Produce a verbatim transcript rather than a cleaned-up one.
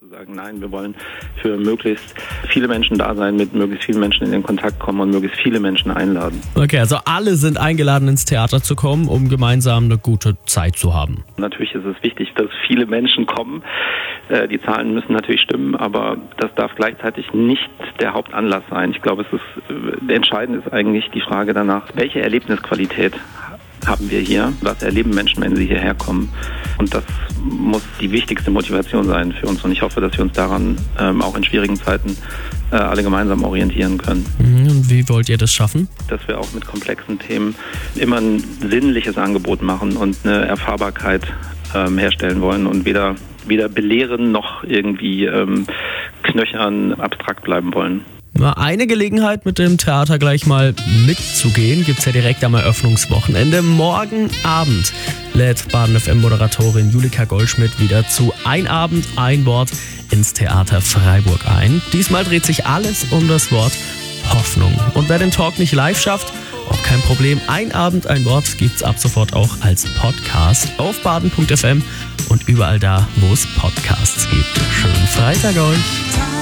Sagen, nein, wir wollen für möglichst viele Menschen da sein, mit möglichst vielen Menschen in den Kontakt kommen und möglichst viele Menschen einladen. Okay, also alle sind eingeladen, ins Theater zu kommen, um gemeinsam eine gute Zeit zu haben. Natürlich ist es wichtig, dass viele Menschen kommen. Die Zahlen müssen natürlich stimmen, aber das darf gleichzeitig nicht der Hauptanlass sein. Ich glaube, es ist entscheidend ist eigentlich die Frage danach, welche Erlebnisqualität haben wir hier? Was erleben Menschen, wenn sie hierher kommen? Und das muss die wichtigste Motivation sein für uns. Und ich hoffe, dass wir uns daran ähm, auch in schwierigen Zeiten äh, alle gemeinsam orientieren können. Und wie wollt ihr das schaffen? Dass wir auch mit komplexen Themen immer ein sinnliches Angebot machen und eine Erfahrbarkeit ähm, herstellen wollen und weder, weder belehren noch irgendwie ähm, knöchern abstrakt bleiben wollen. Eine Gelegenheit, mit dem Theater gleich mal mitzugehen, gibt's ja direkt am Eröffnungswochenende. Morgen Abend lädt Baden F M-Moderatorin Julika Goldschmidt wieder zu Ein Abend, ein Wort ins Theater Freiburg ein. Diesmal dreht sich alles um das Wort Hoffnung. Und wer den Talk nicht live schafft, auch kein Problem. Ein Abend, ein Wort gibt's ab sofort auch als Podcast auf baden punkt f m und überall da, wo es Podcasts gibt. Schönen Freitag euch!